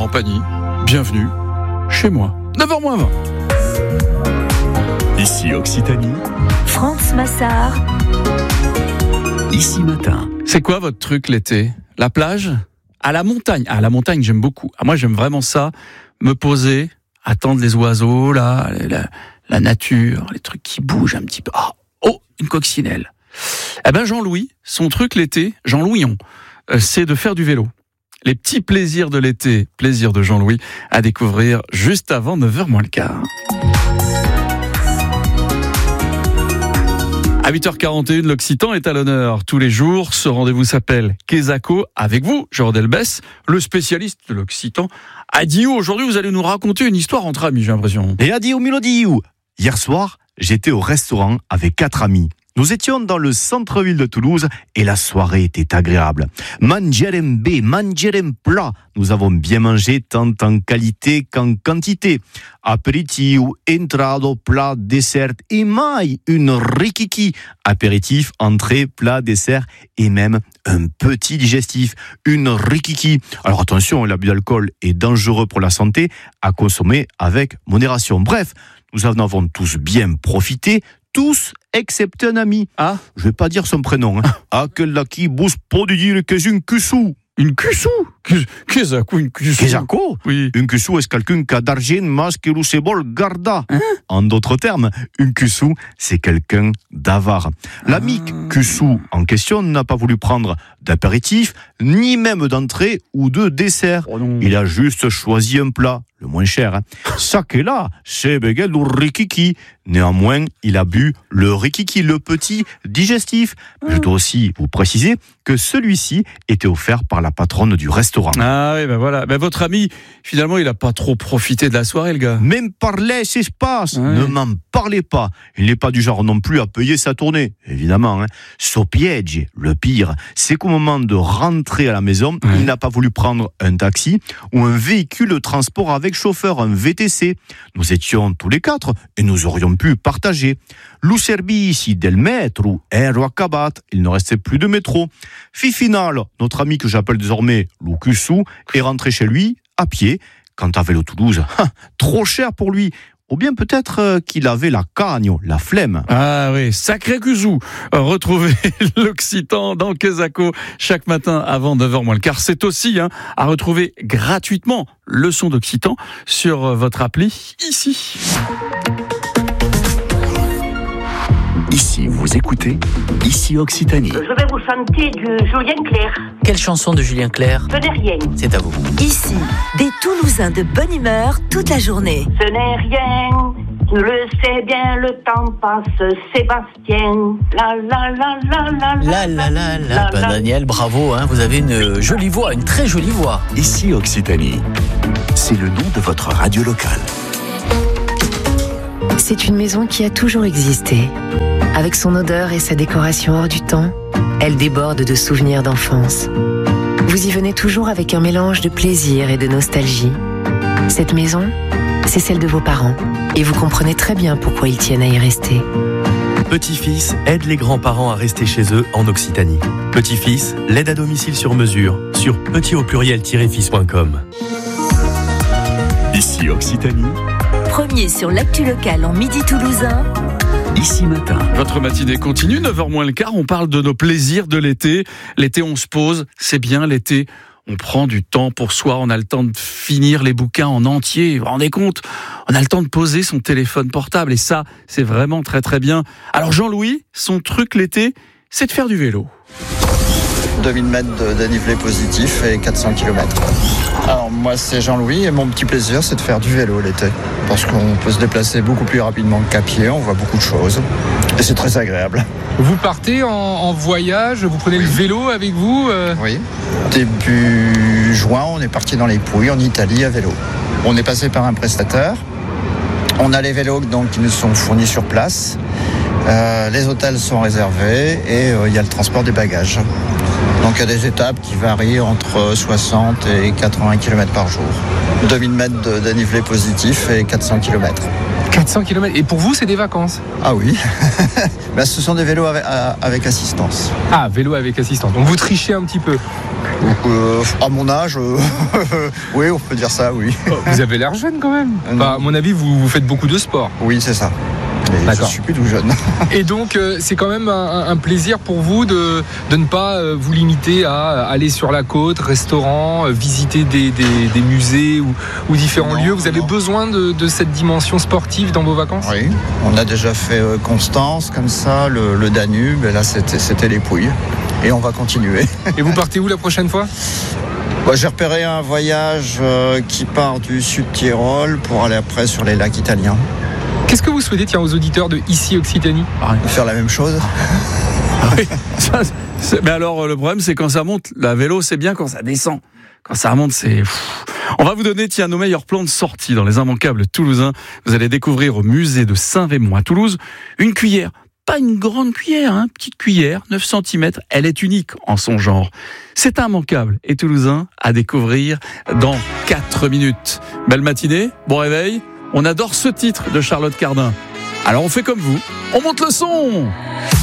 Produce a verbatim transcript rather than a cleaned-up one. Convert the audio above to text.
Champagny. Bienvenue chez moi. neuf heures moins vingt. Ici Occitanie. France Massard. Ici Matin. C'est quoi votre truc l'été ? La plage ? À la montagne. À la montagne, j'aime beaucoup. Ah, moi, j'aime vraiment ça. Me poser, attendre les oiseaux, là, la, la nature, les trucs qui bougent un petit peu. Oh, oh une coccinelle. Eh ben, Jean-Louis, son truc l'été, Jean-Louion, euh, c'est de faire du vélo. Les petits plaisirs de l'été, plaisir de Jean-Louis, à découvrir juste avant neuf heures moins le quart. À huit heures quarante et une, l'Occitan est à l'honneur. Tous les jours, ce rendez-vous s'appelle Quesaco avec vous, Jean Delbès, le spécialiste de l'Occitan. Adio, aujourd'hui, vous allez nous raconter une histoire entre amis, j'ai l'impression. Et adio Milodiou. Hier soir, j'étais au restaurant avec quatre amis. Nous étions dans le centre-ville de Toulouse et la soirée était agréable. Mangerem bé, mangerem plat. Nous avons bien mangé tant en qualité qu'en quantité. Aperitivo, entrado, plat, dessert et mai, une rikiki. Apéritif, entrée, plat, dessert et même un petit digestif. Une rikiki. Alors attention, l'abus d'alcool est dangereux pour la santé, à consommer avec modération. Bref, nous en avons tous bien profité. Tous, excepté un ami. Ah, je vais pas dire son prénom. Hein. Ah, que là qui bosse pas de dire que j'ai une cussou. Une cussou ? Qu'est-ce que une cussou ? Qu'est-ce que Oui. Une cussou est quelqu'un qui a d'argent, masque et roussebol, garda. Hein? En d'autres termes, une cussou, c'est quelqu'un d'avare. L'ami Ah. cussou en question n'a pas voulu prendre d'apéritif, ni même d'entrée ou de dessert. Oh non. Il a juste choisi un plat, le moins cher. Hein. Ça qu'est là, c'est begel ou rikiki. Néanmoins, il a bu le rikiki, le petit digestif. Je dois aussi vous préciser que celui-ci était offert par la patronne du restaurant. Ah oui, ben voilà. Ben votre ami, finalement, il a pas trop profité de la soirée, le gars. Même parler, c'est se passe. Ouais. Ne m'en parlez pas. Il n'est pas du genre non plus à payer sa tournée. Évidemment, hein. Sopiège, le pire, c'est qu'au moment de rentrer à la maison, Ouais. il n'a pas voulu prendre un taxi ou un véhicule de transport avec chauffeur, un V T C. Nous étions tous les quatre et nous aurions pu partager. Lo servici del metro ero accabat. Il ne restait plus de métro. Fi final, notre ami que j'appelle désormais Lou Cussou est rentré chez lui à pied. Quant à Vélo Toulouse, trop cher pour lui. Ou bien peut-être qu'il avait la cagne, la flemme. Ah oui, sacré cussou. Retrouvez l'Occitan dans Quesaco chaque matin avant neuf heures moins le quart. C'est aussi hein, à retrouver gratuitement le son d'Occitan sur votre appli ici. Ici, vous écoutez Ici Occitanie. Je vais vous chanter du Julien Clerc. Quelle chanson de Julien Clerc ? Ce n'est rien, C'est à vous. Ici, des Toulousains de bonne humeur toute la journée. ce n'est rien. Tu le sais bien, le temps passe, Sébastien. La la la la la La la la la. Ben Daniel, bravo, hein, vous avez une jolie voix, une très jolie voix. Ici Occitanie. C'est le nom de votre radio locale. C'est une maison qui a toujours existé. Avec son odeur et sa décoration hors du temps, elle déborde de souvenirs d'enfance. Vous y venez toujours avec un mélange de plaisir et de nostalgie. Cette maison, c'est celle de vos parents. Et vous comprenez très bien pourquoi ils tiennent à y rester. Petit-fils aide les grands-parents à rester chez eux en Occitanie. Petit-fils, l'aide à domicile sur mesure sur petit au pluriel-fils point com. Ici Occitanie. Premier sur l'actu locale en midi toulousain. Ici Matin. Votre matinée continue, neuf heures moins le quart. On parle de nos plaisirs de l'été. L'été, on se pose, c'est bien l'été. On prend du temps pour soi, on a le temps de finir les bouquins en entier. Vous vous rendez compte ? On a le temps de poser son téléphone portable et ça, c'est vraiment très très bien. Alors Jean-Louis, son truc l'été, c'est de faire du vélo. deux mille mètres de dénivelé positif et quatre cents kilomètres. Alors moi c'est Jean-Louis et mon petit plaisir c'est de faire du vélo l'été. Parce qu'on peut se déplacer beaucoup plus rapidement qu'à pied, on voit beaucoup de choses et c'est très agréable. Vous partez en, en voyage, vous prenez le vélo avec vous euh... Oui, début juin on est parti dans les Pouilles en Italie à vélo. On est passé par un prestataire, on a les vélos donc, qui nous sont fournis sur place, euh, les hôtels sont réservés et euh, il y a le transport des bagages. Donc il y a des étapes qui varient entre soixante et quatre-vingts kilomètres par jour. deux mille mètres de dénivelé positif et quatre cents kilomètres. quatre cents kilomètres. Et pour vous, c'est des vacances ? Ah oui. Ben, ce sont des vélos avec, avec assistance. Ah, vélo avec assistance. Donc vous trichez un petit peu. Donc, euh, à mon âge, euh, oui, on peut dire ça, oui. Vous avez l'air jeune quand même. Enfin, à mon avis, vous, vous faites beaucoup de sport. Oui, c'est ça. Et D'accord. je suis plus tout jeune. Et donc, euh, c'est quand même un, un plaisir pour vous de, de ne pas euh, vous limiter à aller sur la côte, restaurant, euh, visiter des, des, des musées ou, ou différents Non, lieux. Vous avez non. besoin de, de cette dimension sportive dans vos vacances ? Oui, on a déjà fait euh, Constance, comme ça, le, le Danube, et là, c'était, c'était les Pouilles. Et on va continuer. Et vous partez où la prochaine fois ? Bah, j'ai repéré un voyage euh, qui part du Sud-Tyrol pour aller après sur les lacs italiens. Qu'est-ce que vous souhaitez, tiens, aux auditeurs de Ici Occitanie ? Faire la même chose. Oui, ça, c'est- mais alors, le problème, c'est quand ça monte, la vélo, c'est bien quand ça descend. Quand ça remonte, c'est... pff. On va vous donner, tiens, nos meilleurs plans de sortie dans les immanquables toulousains. Vous allez découvrir au musée de Saint-Vémond à Toulouse une cuillère. Pas une grande cuillère, hein, petite cuillère, neuf centimètres. Elle est unique en son genre. C'est immanquable et toulousain à découvrir dans quatre minutes. Belle matinée, bon réveil. On adore ce titre de Charlotte Cardin. Alors on fait comme vous, on monte le son.